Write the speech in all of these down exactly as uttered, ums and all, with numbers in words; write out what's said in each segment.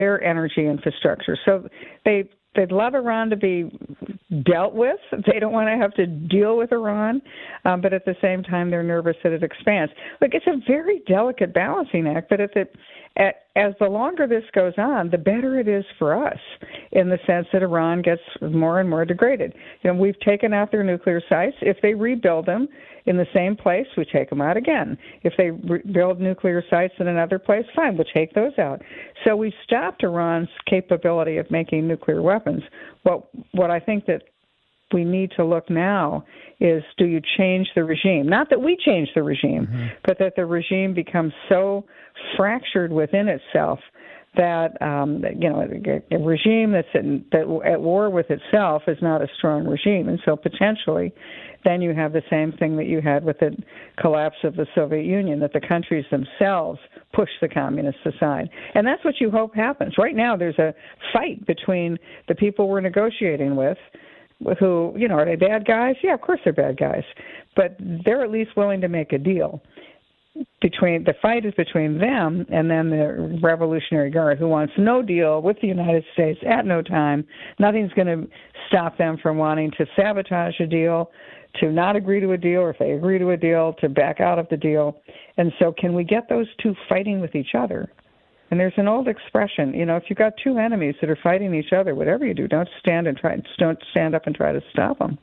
their energy infrastructure. So they they'd love Iran to be dealt with. They don't want to have to deal with Iran, um, but at the same time, they're nervous that it expands. Look, it's a very delicate balancing act, but at the At, as the longer this goes on, the better it is for us, in the sense that Iran gets more and more degraded. You know, we've taken out their nuclear sites. If they rebuild them in the same place, we take them out again. If they rebuild nuclear sites in another place, fine, we'll take those out. So we stopped Iran's capability of making nuclear weapons. What what I think that we need to look now is, do you change the regime? Not that we change the regime, mm-hmm. but that the regime becomes so fractured within itself that, um, you know, a, a regime that's in, that at war with itself is not a strong regime. And so potentially then you have the same thing that you had with the collapse of the Soviet Union, that the countries themselves push the communists aside. And that's what you hope happens. Right now there's a fight between the people we're negotiating with, who, you know, are they bad guys? Yeah, of course they're bad guys. But they're at least willing to make a deal. Between the fight is between them and then the Revolutionary Guard, who wants no deal with the United States at no time. Nothing's going to stop them from wanting to sabotage a deal, to not agree to a deal, or if they agree to a deal, to back out of the deal. And so can we get those two fighting with each other? And there's an old expression, you know, if you've got two enemies that are fighting each other, whatever you do, don't stand and try, don't stand up and try to stop them.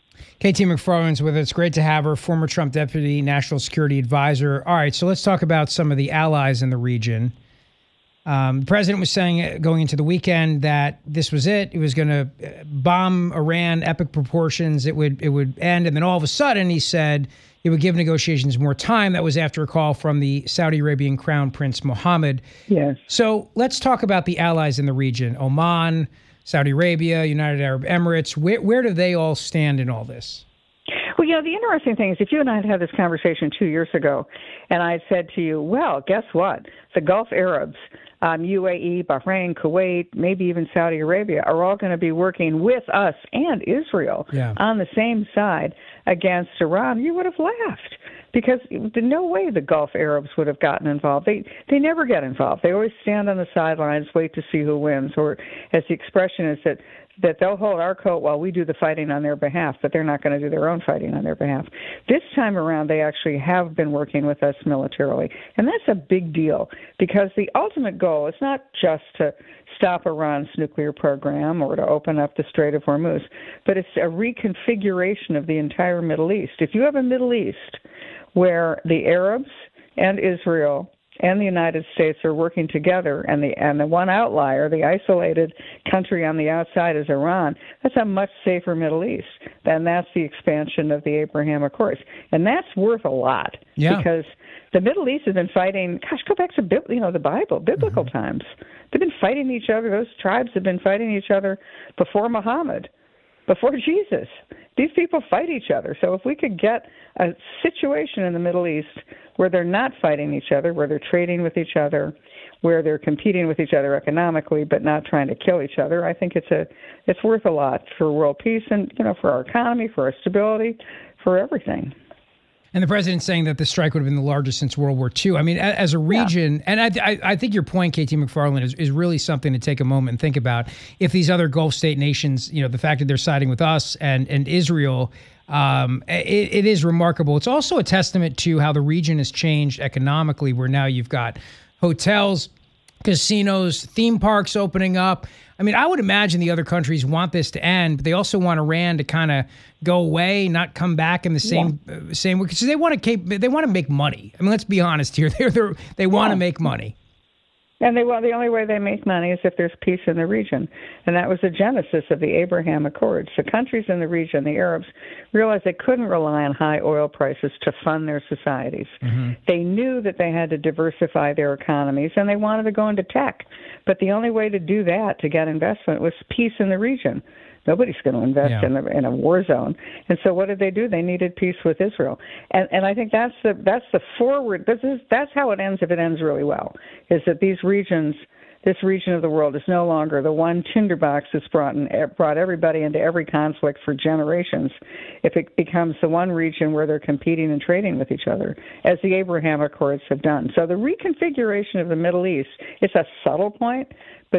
K T McFarland's with us. It's great to have her, former Trump Deputy National Security Advisor. All right, so let's talk about some of the allies in the region. Um, the president was saying going into the weekend that this was it. It was going to bomb Iran, epic proportions. It would it would end. And then all of a sudden he said it would give negotiations more time. That was after a call from the Saudi Arabian Crown Prince Mohammed. Yes. So let's talk about the allies in the region. Oman, Saudi Arabia, United Arab Emirates. Where, where do they all stand in all this? Well, you know, the interesting thing is, if you and I had had this conversation two years ago, and I had said to you, well, guess what? The Gulf Arabs, um, U A E, Bahrain, Kuwait, maybe even Saudi Arabia, are all going to be working with us and Israel yeah. on the same side against Iran, you would have laughed. Because there's no way the Gulf Arabs would have gotten involved. They they never get involved. They always stand on the sidelines, wait to see who wins. Or, as the expression is, that that they'll hold our coat while we do the fighting on their behalf, but they're not going to do their own fighting on their behalf. This time around, they actually have been working with us militarily, and that's a big deal, because the ultimate goal is not just to stop Iran's nuclear program or to open up the Strait of Hormuz, but it's a reconfiguration of the entire Middle East. If you have a Middle East where the Arabs and Israel and the United States are working together, and the and the one outlier, the isolated country on the outside, is Iran, that's a much safer Middle East. Then that's the expansion of the Abraham Accords. And that's worth a lot, yeah. because the Middle East has been fighting, gosh, go back to you know the Bible, biblical mm-hmm. times. They've been fighting each other. Those tribes have been fighting each other before Muhammad, before Jesus. These people fight each other. So if we could get a situation in the Middle East where they're not fighting each other, where they're trading with each other, where they're competing with each other economically but not trying to kill each other, I think it's a it's worth a lot for world peace and, you know, for our economy, for our stability, for everything. And the president's saying that the strike would have been the largest since World War Two. I mean, as a region, yeah. and I, I, I think your point, K T McFarland, is, is really something to take a moment and think about. If these other Gulf state nations, you know, the fact that they're siding with us and, and Israel, um, it, it is remarkable. It's also a testament to how the region has changed economically, where now you've got hotels, casinos, theme parks opening up. I mean, I would imagine the other countries want this to end, but they also want Iran to kind of go away, not come back in the same yeah. uh, same way, because they want to keep, they want to make money. I mean, let's be honest here. They're, they're, they want to yeah. make money. And they well, the only way they make money is if there's peace in the region. And that was the genesis of the Abraham Accords. The countries in the region, the Arabs, realized they couldn't rely on high oil prices to fund their societies. Mm-hmm. They knew that they had to diversify their economies, and they wanted to go into tech. But the only way to do that, to get investment, was peace in the region. Nobody's going to invest yeah. in, a, in a war zone. And so what did they do? They needed peace with Israel. And and I think that's the that's the forward, this is, that's how it ends if it ends really well, is that these regions this region of the world is no longer the one tinderbox that's brought, in, brought everybody into every conflict for generations. If it becomes the one region where they're competing and trading with each other, as the Abraham Accords have done. So the reconfiguration of the Middle East, it's a subtle point,